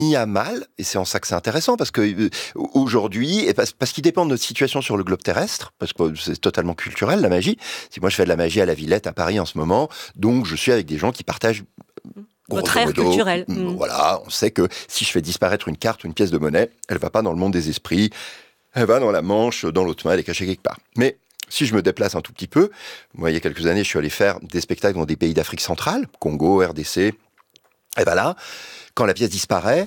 mis à mal, et c'est en ça que c'est intéressant, parce que aujourd'hui, et parce qu'il dépend de notre situation sur le globe terrestre, parce que c'est totalement culturel, la magie. Si moi je fais de la magie à la Villette, à Paris en ce moment, donc je suis avec des gens qui partagent votre ère culturelle. Voilà, on sait que si je fais disparaître une carte ou une pièce de monnaie, elle va pas dans le monde des esprits, elle va dans la Manche, dans l'autre main, elle est cachée quelque part. Mais si je me déplace un tout petit peu, moi il y a quelques années, je suis allé faire des spectacles dans des pays d'Afrique centrale, Congo, RDC, et ben là, quand la pièce disparaît,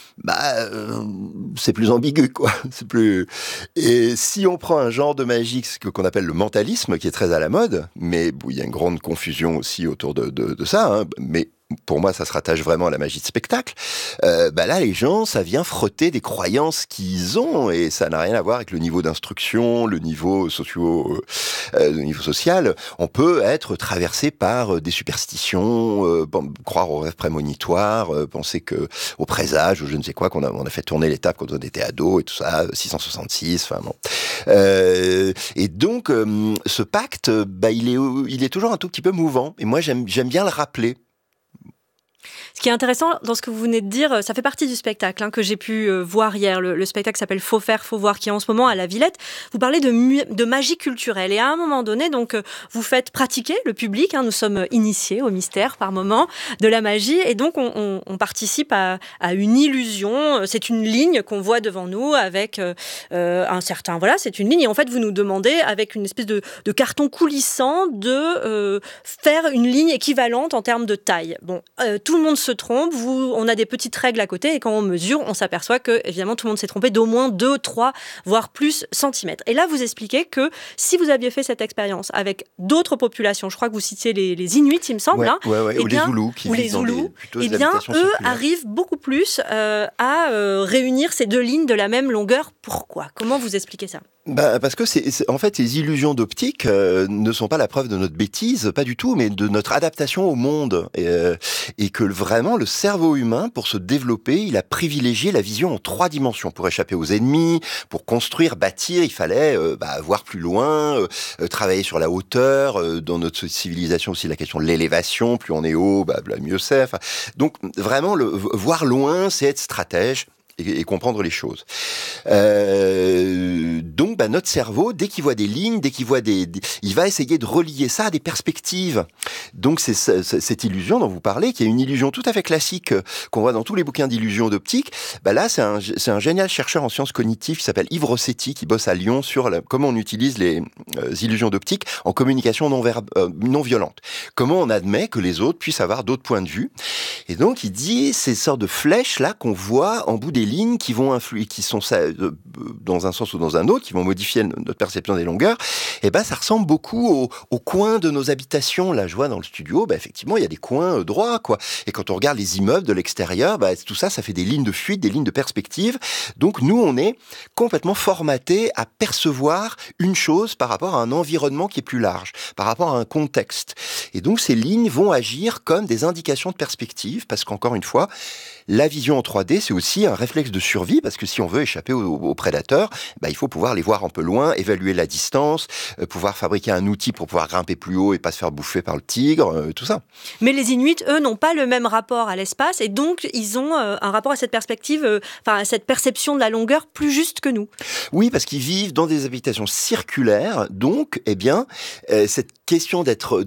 c'est plus ambigu, quoi. C'est plus. Et si on prend un genre de magie, ce qu'on appelle le mentalisme, qui est très à la mode, mais il y a une grande confusion aussi autour de ça, hein, mais pour moi, ça se rattache vraiment à la magie de spectacle. Là, les gens, ça vient frotter des croyances qu'ils ont, et ça n'a rien à voir avec le niveau d'instruction, le niveau social. On peut être traversé par des superstitions, croire aux rêves prémonitoires, penser que au présage, ou je ne sais quoi, on a fait tourner l'étape quand on était ado et tout ça, 666. Enfin bon. Et donc, ce pacte, il est toujours un tout petit peu mouvant. Et moi, j'aime bien le rappeler. Ce qui est intéressant dans ce que vous venez de dire, ça fait partie du spectacle que j'ai pu voir hier. Le spectacle s'appelle Faut faire, faut voir, qui est en ce moment à la Villette. Vous parlez de magie culturelle. Et à un moment donné, donc, vous faites pratiquer le public. Nous sommes initiés au mystère par moment de la magie. Et donc, on participe à une illusion. C'est une ligne qu'on voit devant nous avec un certain... Voilà, c'est une ligne. Et en fait, vous nous demandez, avec une espèce de carton coulissant, de faire une ligne équivalente en termes de taille. Bon, tout le monde se trompe, on a des petites règles à côté, et quand on mesure, on s'aperçoit que, évidemment, tout le monde s'est trompé d'au moins 2, 3, voire plus centimètres. Et là, vous expliquez que si vous aviez fait cette expérience avec d'autres populations, je crois que vous citiez les Inuits, il me semble, ou les Zoulous, eux arrivent beaucoup plus à réunir ces deux lignes de la même longueur. Pourquoi ? Comment vous expliquez ça ? Parce que en fait, ces illusions d'optique ne sont pas la preuve de notre bêtise, pas du tout, mais de notre adaptation au monde. Et que vraiment, le cerveau humain, pour se développer, il a privilégié la vision en 3 dimensions. Pour échapper aux ennemis, pour construire, bâtir, il fallait voir plus loin, travailler sur la hauteur. Dans notre civilisation aussi, la question de l'élévation, plus on est haut, mieux c'est. Donc vraiment, voir loin, c'est être stratège. Et comprendre les choses. Donc, notre cerveau, dès qu'il voit des lignes, il va essayer de relier ça à des perspectives. Donc, c'est cette illusion dont vous parlez, qui est une illusion tout à fait classique qu'on voit dans tous les bouquins d'illusions d'optique. Là, c'est un génial chercheur en sciences cognitives qui s'appelle Yves Rossetti, qui bosse à Lyon sur comment on utilise les illusions d'optique en communication non violente. Comment on admet que les autres puissent avoir d'autres points de vue. Et donc, il dit ces sortes de flèches là qu'on voit en bout des lignes qui vont influer, qui sont dans un sens ou dans un autre, qui vont modifier notre perception des longueurs. Et ça ressemble beaucoup aux coins de nos habitations. Là, je vois dans le studio, effectivement, il y a des coins droits, quoi. Et quand on regarde les immeubles de l'extérieur, tout ça, ça fait des lignes de fuite, des lignes de perspective. Donc, nous, on est complètement formaté à percevoir une chose par rapport à un environnement qui est plus large, par rapport à un contexte. Et donc, ces lignes vont agir comme des indications de perspective, parce qu'encore une fois, la vision en 3D, c'est aussi un réflexe de survie, parce que si on veut échapper aux prédateurs, il faut pouvoir les voir un peu loin, évaluer la distance, pouvoir fabriquer un outil pour pouvoir grimper plus haut et pas se faire bouffer par le tigre, tout ça. Mais les Inuits, eux, n'ont pas le même rapport à l'espace, et donc ils ont un rapport à cette perspective, à cette perception de la longueur plus juste que nous. Oui, parce qu'ils vivent dans des habitations circulaires, donc, cette question d'être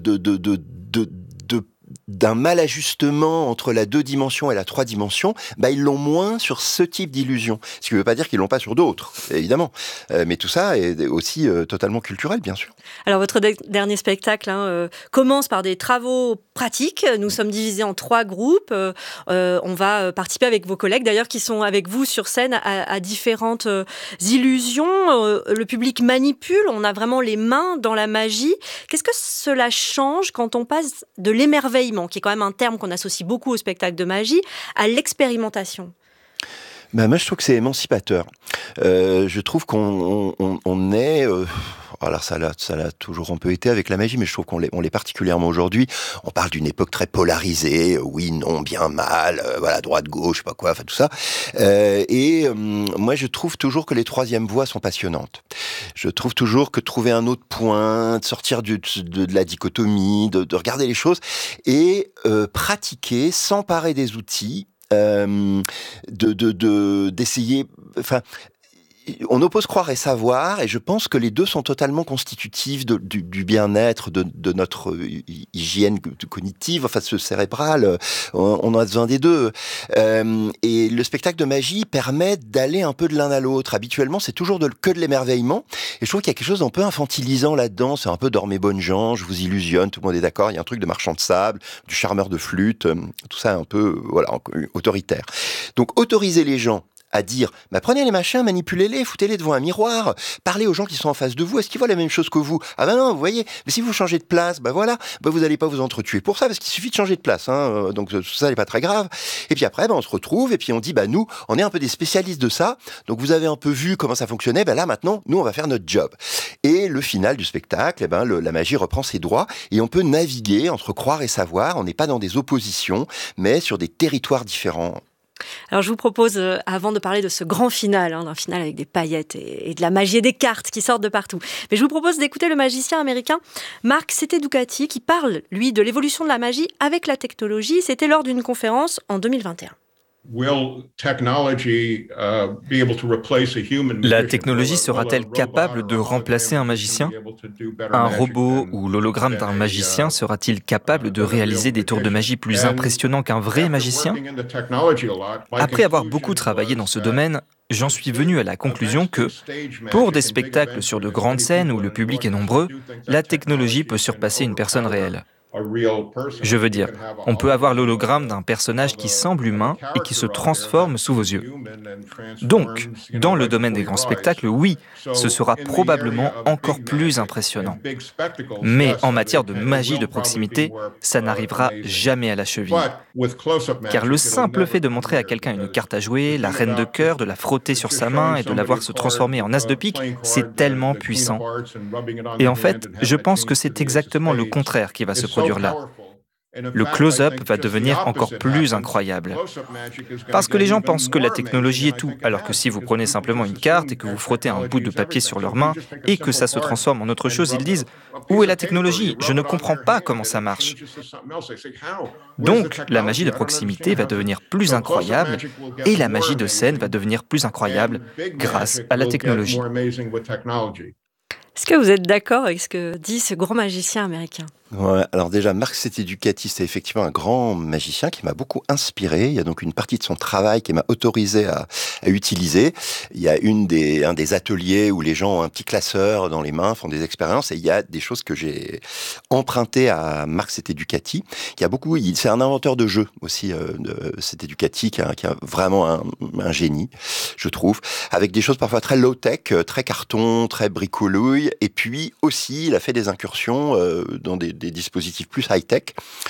d'un mal ajustement entre la 2 dimensions et la 3 dimensions, ils l'ont moins sur ce type d'illusion. Ce qui ne veut pas dire qu'ils l'ont pas sur d'autres, évidemment. Mais tout ça est aussi totalement culturel, bien sûr. Alors, votre dernier spectacle commence par des travaux pratiques. Nous sommes divisés en 3 groupes. On va participer avec vos collègues, d'ailleurs, qui sont avec vous sur scène à différentes illusions. Le public manipule. On a vraiment les mains dans la magie. Qu'est-ce que cela change quand on passe de l'émerveillement, qui est quand même un terme qu'on associe beaucoup au spectacle de magie, à l'expérimentation? Moi, je trouve que c'est émancipateur. Je trouve qu'on est... alors ça l'a toujours un peu été avec la magie, mais je trouve qu'on l'est particulièrement aujourd'hui. On parle d'une époque très polarisée, oui, non, bien, mal, droite, gauche, je sais pas quoi, tout ça. Moi, je trouve toujours que les 3e voies sont passionnantes. Je trouve toujours que trouver un autre point, de sortir de la dichotomie, de regarder les choses, et pratiquer, s'emparer des outils, d'essayer... Enfin, on oppose croire et savoir, et je pense que les deux sont totalement constitutifs du bien-être, de notre hygiène cognitive, enfin cérébrale. On a besoin des deux. Et le spectacle de magie permet d'aller un peu de l'un à l'autre. Habituellement, c'est toujours que de l'émerveillement. Et je trouve qu'il y a quelque chose d'un peu infantilisant là-dedans. C'est un peu dormez bonnes gens, je vous illusionne, tout le monde est d'accord. Il y a un truc de marchand de sable, du charmeur de flûte, tout ça un peu, voilà, autoritaire. Donc, autoriser les gens à dire, prenez les machins, manipulez-les, foutez-les devant un miroir, parlez aux gens qui sont en face de vous, est-ce qu'ils voient la même chose que vous? Ah non, vous voyez, mais si vous changez de place, voilà, vous n'allez pas vous entretuer pour ça, parce qu'il suffit de changer de place, donc tout ça n'est pas très grave. Et puis après, on se retrouve, et puis on dit, nous, on est un peu des spécialistes de ça, donc vous avez un peu vu comment ça fonctionnait, là maintenant, nous, on va faire notre job. Et le final du spectacle, la magie reprend ses droits, et on peut naviguer entre croire et savoir, on n'est pas dans des oppositions, mais sur des territoires différents. Alors je vous propose, avant de parler de ce grand final, d'un final avec des paillettes et de la magie et des cartes qui sortent de partout, mais je vous propose d'écouter le magicien américain Mark Seteducati qui parle, lui, de l'évolution de la magie avec la technologie. C'était lors d'une conférence en 2021. La technologie sera-t-elle capable de remplacer un magicien? Un robot ou l'hologramme d'un magicien sera-t-il capable de réaliser des tours de magie plus impressionnants qu'un vrai magicien? Après avoir beaucoup travaillé dans ce domaine, j'en suis venu à la conclusion que, pour des spectacles sur de grandes scènes où le public est nombreux, la technologie peut surpasser une personne réelle. Je veux dire, on peut avoir l'hologramme d'un personnage qui semble humain et qui se transforme sous vos yeux. Donc, dans le domaine des grands spectacles, oui, ce sera probablement encore plus impressionnant. Mais en matière de magie de proximité, ça n'arrivera jamais à la cheville. Car le simple fait de montrer à quelqu'un une carte à jouer, la reine de cœur, de la frotter sur sa main et de la voir se transformer en as de pique, c'est tellement puissant. Et en fait, je pense que c'est exactement le contraire qui va se produire là. Le close-up va devenir encore plus incroyable. Parce que les gens pensent que la technologie est tout, alors que si vous prenez simplement une carte et que vous frottez un bout de papier sur leurs mains et que ça se transforme en autre chose, ils disent « Où est la technologie? Je ne comprends pas comment ça marche. » Donc, la magie de proximité va devenir plus incroyable et la magie de scène va devenir plus incroyable grâce à la technologie. Est-ce que vous êtes d'accord avec ce que dit ce grand magicien américain? Ouais, alors déjà, Mark Seteducati, c'est effectivement un grand magicien qui m'a beaucoup inspiré. Il y a donc une partie de son travail qui m'a autorisé à utiliser. Il y a un des ateliers où les gens ont un petit classeur dans les mains, font des expériences, et il y a des choses que j'ai empruntées à Mark Seteducati. C'est un inventeur de jeux aussi, de Seteducati, qui a vraiment un génie, je trouve, avec des choses parfois très low-tech, très carton, très bricolouille, et puis aussi, il a fait des incursions dans des dispositifs plus high-tech.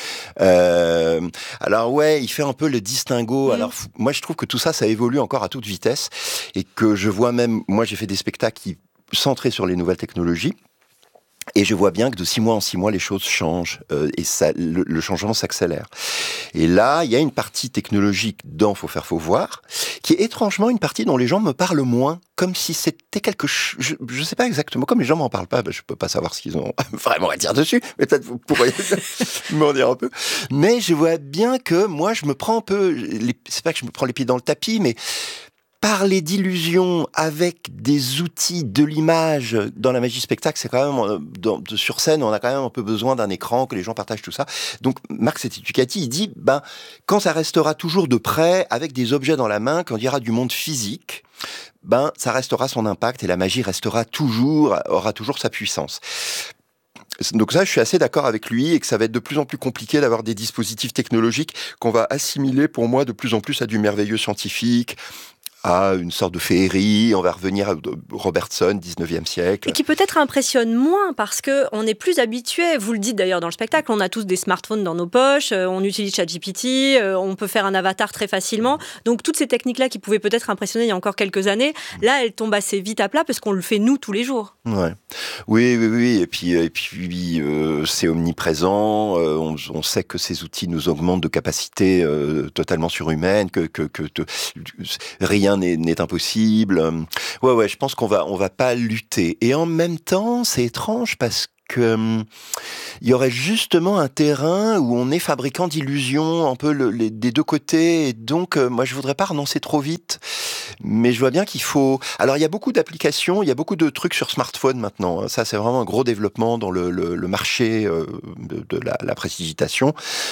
Alors ouais, il fait un peu le distinguo. Alors moi, je trouve que tout ça évolue encore à toute vitesse et que je vois même, moi j'ai fait des spectacles centrés sur les nouvelles technologies. Et je vois bien que de 6 mois en 6 mois, les choses changent et le changement s'accélère. Et là, il y a une partie technologique dans Faut faire, faut voir, qui est étrangement une partie dont les gens me parlent moins, comme si c'était quelque chose... Je sais pas exactement, comme les gens m'en parlent pas, je peux pas savoir ce qu'ils ont vraiment à dire dessus, mais peut-être vous pourriez m'en dire un peu. Mais je vois bien que moi, je me prends un peu... C'est pas que je me prends les pieds dans le tapis, mais... Parler d'illusion avec des outils de l'image dans la magie spectacle, c'est quand même, sur scène, on a quand même un peu besoin d'un écran, que les gens partagent tout ça. Donc, Mark Seteducati, il dit, quand ça restera toujours de près, avec des objets dans la main, quand il y aura du monde physique, ça restera son impact et la magie aura toujours sa puissance. Donc ça, je suis assez d'accord avec lui et que ça va être de plus en plus compliqué d'avoir des dispositifs technologiques qu'on va assimiler, pour moi, de plus en plus à du merveilleux scientifique, à une sorte de féerie. On va revenir à Robertson, 19e siècle. Et qui peut-être impressionne moins parce qu'on est plus habitué, vous le dites d'ailleurs dans le spectacle, on a tous des smartphones dans nos poches, on utilise ChatGPT, on peut faire un avatar très facilement. Donc toutes ces techniques-là qui pouvaient peut-être impressionner il y a encore quelques années, là elles tombent assez vite à plat parce qu'on le fait nous tous les jours. Ouais. Oui. Et puis c'est omniprésent. On sait que ces outils nous augmentent de capacités totalement surhumaines, que rien n'est impossible. Ouais, je pense qu'on va pas lutter. Et en même temps, c'est étrange parce il y aurait justement un terrain où on est fabricant d'illusions un peu des deux côtés, et donc moi je voudrais pas renoncer trop vite, mais je vois bien qu'il faut... Alors il y a beaucoup d'applications, il y a beaucoup de trucs sur smartphone maintenant, ça c'est vraiment un gros développement dans le marché de la prestidigitation,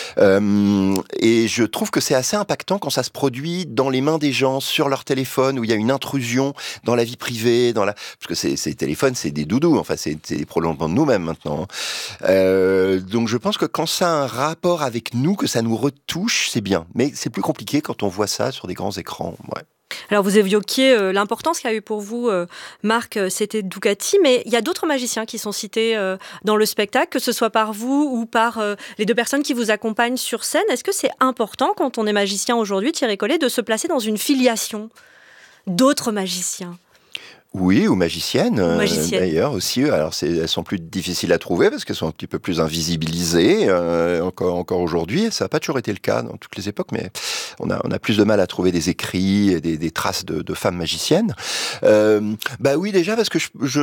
et je trouve que c'est assez impactant quand ça se produit dans les mains des gens, sur leur téléphone, où il y a une intrusion dans la vie privée, parce que ces téléphones c'est des doudous, enfin c'est des prolongements de nous-mêmes maintenant. Donc je pense que quand ça a un rapport avec nous, que ça nous retouche, c'est bien. Mais c'est plus compliqué quand on voit ça sur des grands écrans. Ouais. Alors vous évoquiez l'importance qu'a eu pour vous, Marc, c'était Ducati, mais il y a d'autres magiciens qui sont cités dans le spectacle, que ce soit par vous ou par les deux personnes qui vous accompagnent sur scène. Est-ce que c'est important quand on est magicien aujourd'hui, Thierry Collet, de se placer dans une filiation d'autres magiciens ? Oui, ou magiciennes, d'ailleurs aussi. Alors elles sont plus difficiles à trouver parce qu'elles sont un petit peu plus invisibilisées encore aujourd'hui. Ça n'a pas toujours été le cas dans toutes les époques, mais on a plus de mal à trouver des écrits et des traces de femmes magiciennes. Oui, déjà parce que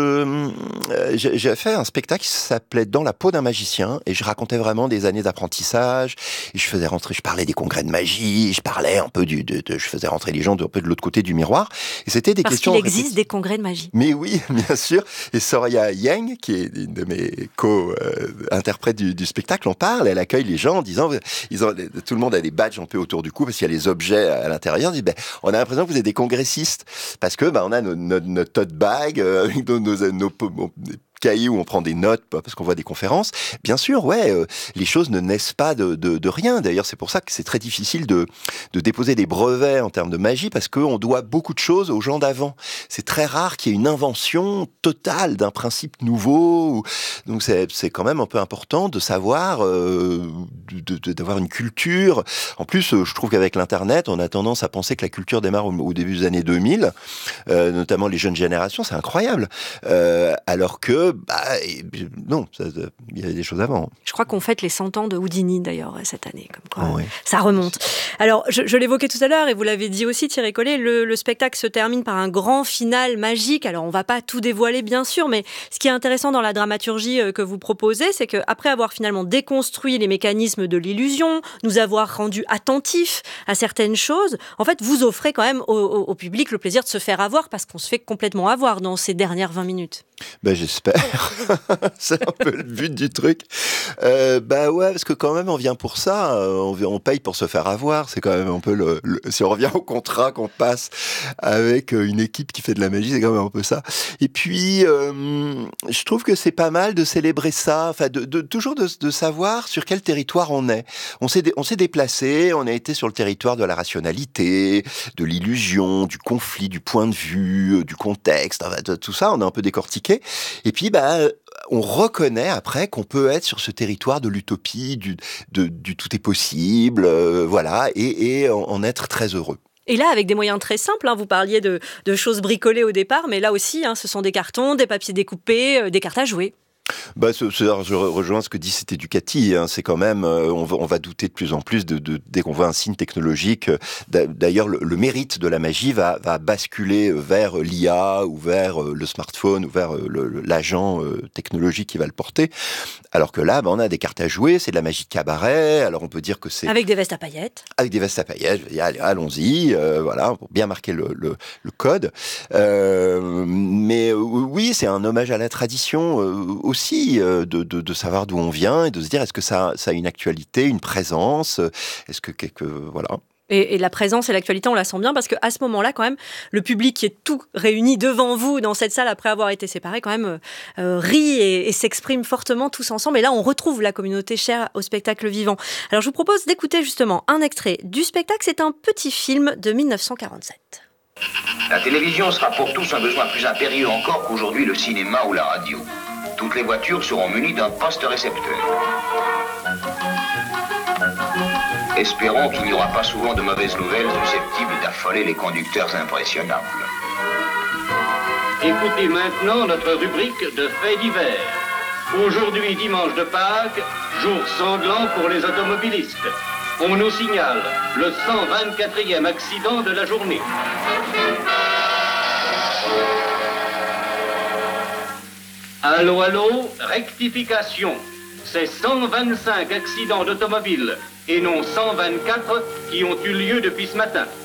j'ai fait un spectacle qui s'appelait Dans la peau d'un magicien, et je racontais vraiment des années d'apprentissage. Et je parlais des congrès de magie, je parlais un peu je faisais rentrer les gens un peu de l'autre côté du miroir. Et c'était des questions. Parce qu'il existe des congrès de magie. Mais oui, bien sûr. Et Soraya Yang, qui est une de mes co-interprètes du spectacle, en parle. Elle accueille les gens en disant, tout le monde a des badges un peu autour du cou parce qu'il y a les objets à l'intérieur. On dit, on a l'impression que vous êtes des congressistes parce que on a notre tote bag avec nos cahiers où on prend des notes parce qu'on voit des conférences. Bien sûr, les choses ne naissent pas de rien. D'ailleurs, c'est pour ça que c'est très difficile de déposer des brevets en termes de magie, parce qu'on doit beaucoup de choses aux gens d'avant. C'est très rare qu'il y ait une invention totale d'un principe nouveau. Donc c'est quand même un peu important de savoir, d'avoir une culture. En plus, je trouve qu'avec l'Internet, on a tendance à penser que la culture démarre au début des années 2000, notamment les jeunes générations. C'est incroyable. Alors que non, il y a des choses avant. Je crois qu'on fête les 100 ans de Houdini, d'ailleurs, cette année. Comme quoi, ça remonte. Alors, je l'évoquais tout à l'heure, et vous l'avez dit aussi, Thierry Collet, le spectacle se termine par un grand final magique. Alors, on ne va pas tout dévoiler, bien sûr, mais ce qui est intéressant dans la dramaturgie que vous proposez, c'est qu'après avoir finalement déconstruit les mécanismes de l'illusion, nous avoir rendus attentifs à certaines choses, en fait, vous offrez quand même au public le plaisir de se faire avoir, parce qu'on se fait complètement avoir dans ces dernières 20 minutes. J'espère. C'est un peu le but du truc. Parce que quand même, on vient pour ça. On paye pour se faire avoir. C'est quand même un peu si on revient au contrat qu'on passe avec une équipe qui fait de la magie, c'est quand même un peu ça. Et puis, je trouve que c'est pas mal de célébrer ça. Enfin, toujours de savoir sur quel territoire on est. On s'est déplacé. On a été sur le territoire de la rationalité, de l'illusion, du conflit, du point de vue, du contexte. Enfin, tout ça, on a un peu décortiqué. Et puis, on reconnaît après qu'on peut être sur ce territoire de l'utopie, du tout est possible, et en être très heureux. Et là, avec des moyens très simples, vous parliez de choses bricolées au départ, mais là aussi, ce sont des cartons, des papiers découpés, des cartes à jouer. Je rejoins ce que dit c'était Ducati. C'est quand même, on va douter de plus en plus dès qu'on voit un signe technologique. D'ailleurs, le mérite de la magie va basculer vers l'IA ou vers le smartphone ou vers l'agent technologique qui va le porter. Alors que là, on a des cartes à jouer, c'est de la magie de cabaret. Alors on peut dire que c'est avec des vestes à paillettes. Avec des vestes à paillettes. Allons-y, pour bien marquer le code. Mais oui, c'est un hommage à la tradition aussi, de savoir d'où on vient et de se dire est-ce que ça a une actualité, une présence, est-ce que voilà. Et la présence et l'actualité, on la sent bien parce qu'à ce moment-là, quand même, le public qui est tout réuni devant vous dans cette salle après avoir été séparé, quand même, rit et s'exprime fortement tous ensemble. Et là, on retrouve la communauté chère au spectacle vivant. Alors, je vous propose d'écouter justement un extrait du spectacle. C'est un petit film de 1947. La télévision sera pour tous un besoin plus impérieux encore qu'aujourd'hui le cinéma ou la radio. Toutes les voitures seront munies d'un poste récepteur. Espérons qu'il n'y aura pas souvent de mauvaises nouvelles susceptibles d'affoler les conducteurs impressionnables. Écoutez maintenant notre rubrique de faits divers. Aujourd'hui, dimanche de Pâques, jour sanglant pour les automobilistes. On nous signale le 124e accident de la journée. Allô, allô, rectification. C'est 125 accidents d'automobile et non 124 qui ont eu lieu depuis ce matin.